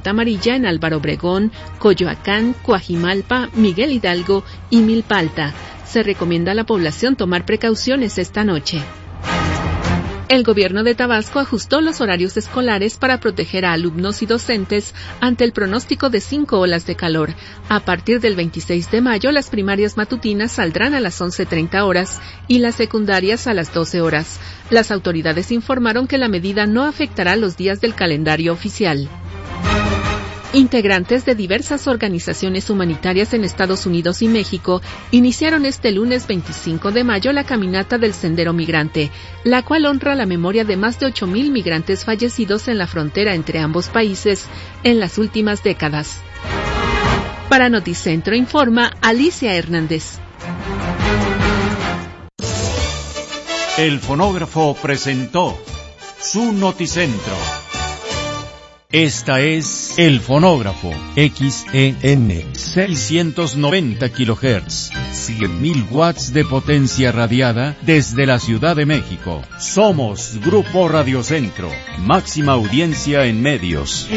alerta amarilla en Álvaro Obregón, Coyoacán, Coajimalpa, Miguel Hidalgo y Milpa Alta. Se recomienda a la población tomar precauciones esta noche. El gobierno de Tabasco ajustó los horarios escolares para proteger a alumnos y docentes ante el pronóstico de 5 olas de calor. A partir del 26 de mayo, las primarias matutinas saldrán a las 11:30 horas y las secundarias a las 12 horas. Las autoridades informaron que la medida no afectará los días del calendario oficial. Integrantes de diversas organizaciones humanitarias en Estados Unidos y México iniciaron este lunes 25 de mayo la caminata del Sendero Migrante, la cual honra la memoria de más de 8,000 migrantes fallecidos en la frontera entre ambos países en las últimas décadas. Para Noticentro informa Alicia Hernández. El fonógrafo presentó su Noticentro. Esta es El Fonógrafo, XEN 690 kHz, 100.000 watts de potencia radiada desde la Ciudad de México. Somos Grupo Radio Centro, máxima audiencia en medios.